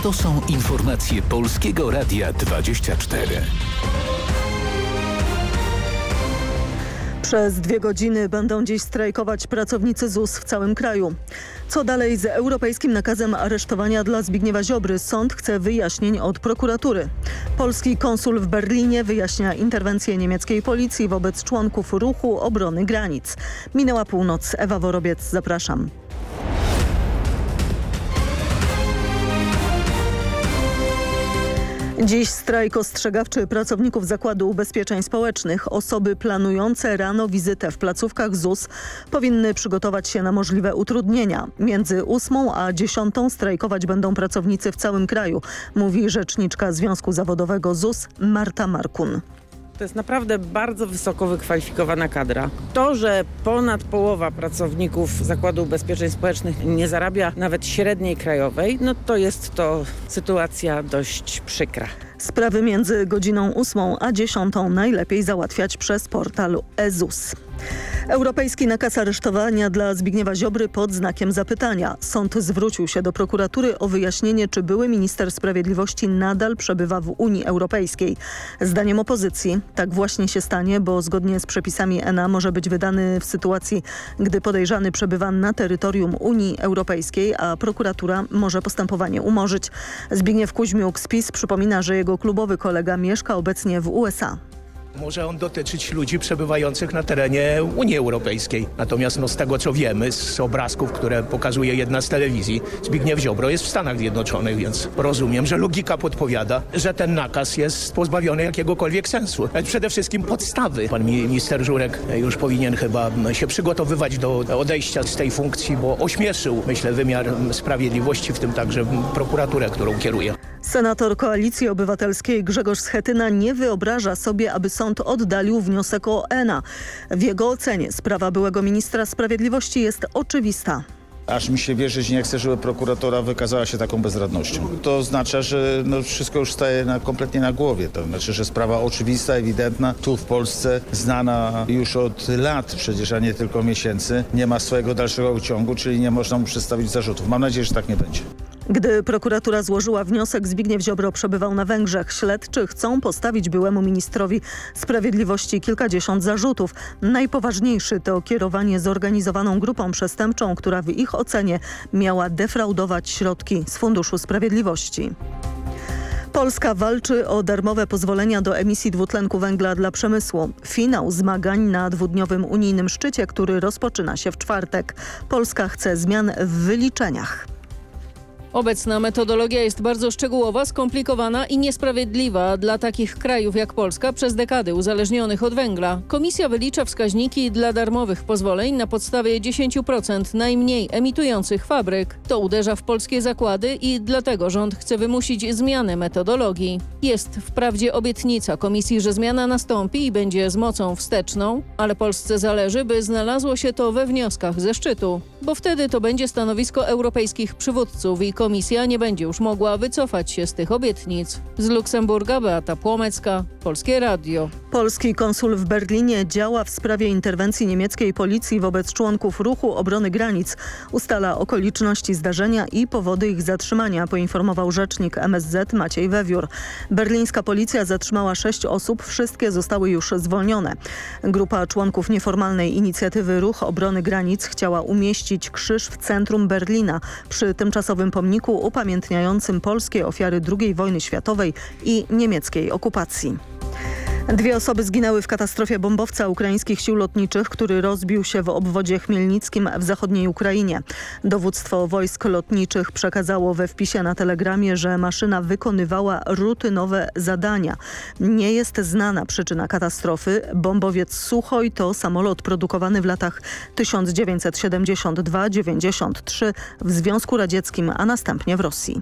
To są informacje Polskiego Radia 24. Przez 2 godziny będą dziś strajkować pracownicy ZUS w całym kraju. Co dalej z europejskim nakazem aresztowania dla Zbigniewa Ziobry? Sąd chce wyjaśnień od prokuratury. Polski konsul w Berlinie wyjaśnia interwencję niemieckiej policji wobec członków Ruchu Obrony Granic. Minęła północ. Ewa Worobiec, zapraszam. Dziś strajk ostrzegawczy pracowników Zakładu Ubezpieczeń Społecznych. Osoby planujące rano wizytę w placówkach ZUS powinny przygotować się na możliwe utrudnienia. Między 8 a 10 strajkować będą pracownicy w całym kraju, mówi rzeczniczka Związku Zawodowego ZUS Marta Markun. To jest naprawdę bardzo wysoko wykwalifikowana kadra. To, że ponad połowa pracowników Zakładu Ubezpieczeń Społecznych nie zarabia nawet średniej krajowej, no to jest to sytuacja dość przykra. Sprawy między godziną 8 a 10 najlepiej załatwiać przez portal e-ZUS. Europejski nakaz aresztowania dla Zbigniewa Ziobry pod znakiem zapytania. Sąd zwrócił się do prokuratury o wyjaśnienie, czy były minister sprawiedliwości nadal przebywa w Unii Europejskiej. Zdaniem opozycji tak właśnie się stanie, bo zgodnie z przepisami ENA może być wydany w sytuacji, gdy podejrzany przebywa na terytorium Unii Europejskiej, a prokuratura może postępowanie umorzyć. Zbigniew Kuźmiuk z PiS przypomina, że jego klubowy kolega mieszka obecnie w USA. Może on dotyczyć ludzi przebywających na terenie Unii Europejskiej. Natomiast z tego, co wiemy, z obrazków, które pokazuje jedna z telewizji, Zbigniew Ziobro jest w Stanach Zjednoczonych, więc rozumiem, że logika podpowiada, że ten nakaz jest pozbawiony jakiegokolwiek sensu. Przede wszystkim podstawy. Pan minister Żurek już powinien chyba się przygotowywać do odejścia z tej funkcji, bo ośmieszył, myślę, wymiar sprawiedliwości, w tym także prokuraturę, którą kieruje. Senator Koalicji Obywatelskiej Grzegorz Schetyna nie wyobraża sobie, aby sąd oddalił wniosek o ENA. W jego ocenie sprawa byłego ministra sprawiedliwości jest oczywista. Aż mi się wierzyć nie chce, żeby prokuratura wykazała się taką bezradnością. To oznacza, że wszystko już staje kompletnie na głowie. To znaczy, że sprawa oczywista, ewidentna, tu w Polsce, znana już od lat przecież, a nie tylko miesięcy, nie ma swojego dalszego ciągu, czyli nie można mu przedstawić zarzutów. Mam nadzieję, że tak nie będzie. Gdy prokuratura złożyła wniosek, Zbigniew Ziobro przebywał na Węgrzech. Śledczy chcą postawić byłemu ministrowi sprawiedliwości kilkadziesiąt zarzutów. Najpoważniejszy to kierowanie zorganizowaną grupą przestępczą, która w ich ocenie miała defraudować środki z Funduszu Sprawiedliwości. Polska walczy o darmowe pozwolenia do emisji dwutlenku węgla dla przemysłu. Finał zmagań na 2-dniowym unijnym szczycie, który rozpoczyna się w czwartek. Polska chce zmian w wyliczeniach. Obecna metodologia jest bardzo szczegółowa, skomplikowana i niesprawiedliwa dla takich krajów jak Polska przez dekady uzależnionych od węgla. Komisja wylicza wskaźniki dla darmowych pozwoleń na podstawie 10% najmniej emitujących fabryk. To uderza w polskie zakłady i dlatego rząd chce wymusić zmianę metodologii. Jest wprawdzie obietnica Komisji, że zmiana nastąpi i będzie z mocą wsteczną, ale Polsce zależy, by znalazło się to we wnioskach ze szczytu, bo wtedy to będzie stanowisko europejskich przywódców i Komisja nie będzie już mogła wycofać się z tych obietnic. Z Luksemburga Beata Płomecka, Polskie Radio. Polski konsul w Berlinie działa w sprawie interwencji niemieckiej policji wobec członków Ruchu Obrony Granic. Ustala okoliczności zdarzenia i powody ich zatrzymania, poinformował rzecznik MSZ Maciej Wewiór. Berlińska policja zatrzymała 6 osób, wszystkie zostały już zwolnione. Grupa członków nieformalnej inicjatywy Ruch Obrony Granic chciała umieścić krzyż w centrum Berlina przy tymczasowym pomniku upamiętniającym polskie ofiary II wojny światowej i niemieckiej okupacji. 2 osoby zginęły w katastrofie bombowca ukraińskich sił lotniczych, który rozbił się w obwodzie chmielnickim w zachodniej Ukrainie. Dowództwo wojsk lotniczych przekazało we wpisie na Telegramie, że maszyna wykonywała rutynowe zadania. Nie jest znana przyczyna katastrofy. Bombowiec Suchoj to samolot produkowany w latach 1972-93 w Związku Radzieckim, a następnie w Rosji.